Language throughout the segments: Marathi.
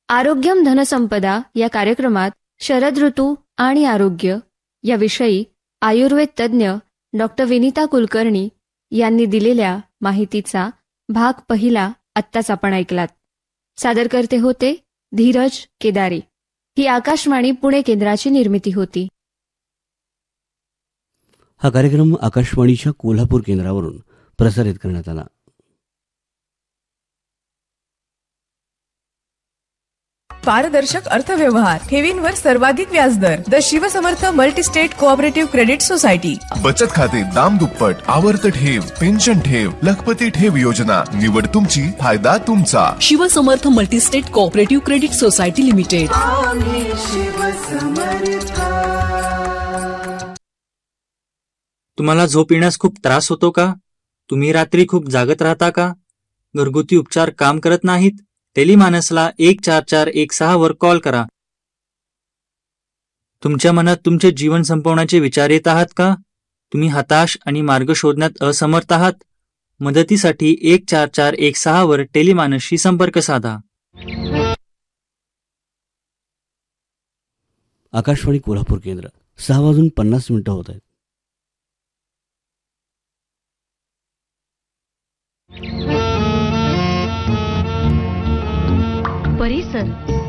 आरोग्यम धनसंपदा या कार्यक्रमात शरद ऋतू आणि आरोग्य याविषयी आयुर्वेद तज्ज्ञ डॉक्टर विनीता कुलकर्णी यांनी दिलेल्या माहितीचा भाग पहिला आत्ताच आपण ऐकलात. सादरकर्ते होते धीरज केदारी. ही आकाशवाणी पुणे केंद्राची निर्मिती होती. हा कार्यक्रम आकाशवाणीच्या कोल्हापूर केंद्रावरून प्रसारित करण्यात आला. पारदर्शक अर्थव्यवहार, ठेवींवर सर्वाधिक व्याजदर. The Shivsamarth multi-state cooperative credit society. बचत खाते दाम दुप्पट, आवर्त ठेव, पेन्शन ठेव, लखपती ठेव योजना. निवड तुमची, फायदा तुमचा. Shivsamarth multi-state cooperative credit society limited. तुम्हाला झोप येण्यास खूप त्रास होतो का? तुम्ही रात्री खूप जागत राहता का? घरगुती उपचार काम करत नाहीत? टेलिमानसला 14416 वर कॉल करा. तुमच्या मनात तुमचे जीवन संपवण्याचे विचार येत आहात का? तुम्ही हताश आणि मार्ग शोधण्यात असमर्थ आहात? मदतीसाठी 14416 वर टेलिमानसशी संपर्क साधा. आकाशवाणी कोल्हापूर केंद्र 6:50 होत आहेत. परिसर.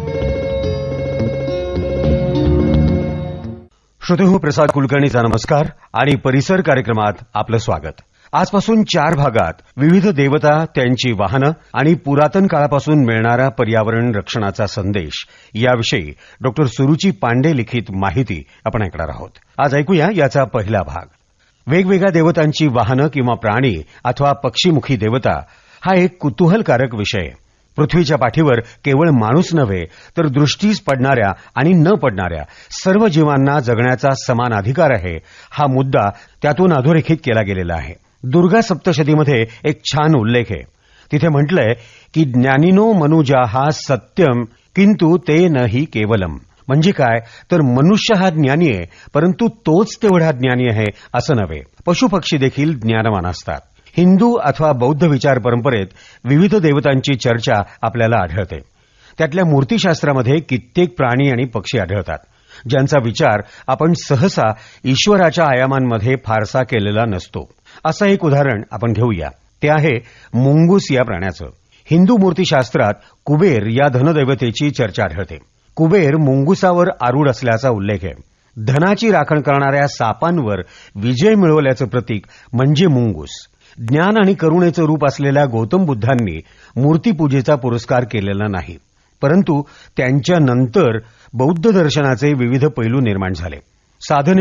श्रोतेहो, प्रसाद कुलकर्णीचा नमस्कार आणि परिसर कार्यक्रमात आपलं स्वागत. आजपासून 4 भागात विविध देवता, त्यांची वाहनं आणि पुरातन काळापासून मिळणारा पर्यावरण रक्षणाचा संदेश याविषयी डॉक्टर सुरुची पांडे लिखित माहिती आपण ऐकणार आहोत. आज ऐकूया याचा पहिला भाग. वेगवेगळ्या देवतांची वाहनं किंवा प्राणी अथवा पक्षीमुखी देवता हा एक कुतूहलकारक विषय आहे. पृथ्वीच्या पाठीवर केवळ माणूस नव्हे तर दृष्टीस पडणाऱ्या आणि न पडणाऱ्या सर्व जीवांना जगण्याचा समान अधिकार आहे, हा मुद्दा त्यातून अधोरेखित केला गेलेला आहे. दुर्गा सप्तशतीमध्ये एक छान उल्लेख आहे. तिथे म्हटलंय की ज्ञानिनो मनुजाहा सत्यम किंतु ते नहि केवलम. म्हणजे काय तर मनुष्य हा ज्ञानी आहे, परंतु तोच तेवढा ज्ञानी आहे असं नव्हे. पशुपक्षी देखील ज्ञानवान असतात. हिंदू अथवा बौद्ध विचार परंपरेत विविध देवतांची चर्चा आपल्याला आढळते. त्यातल्या मूर्तीशास्त्रामध्ये कित्येक प्राणी आणि पक्षी आढळतात, ज्यांचा विचार आपण सहसा ईश्वराच्या आयामांमध्ये फारसा केलेला नसतो. असं एक उदाहरण आपण घेऊया. ते आहे मुंगूस या प्राण्याचं. हिंदू मूर्तीशास्त्रात कुबेर या धनदैवतेची चर्चा आढळते. कुबेर मुंगुसावर आरूढ असल्याचा उल्लेख आहे. धनाची राखण करणाऱ्या सापांवर विजय मिळवल्याचं प्रतीक म्हणजे मुंगूस. ज्ञान आणि करुणेचं रूप असलेल्या गौतम बुद्धांनी मूर्तीपूजेचा पुरस्कार केलेला नाही, परंतु त्यांच्या नंतर बौद्ध दर्शनाचे विविध पैलू निर्माण झाले. साधने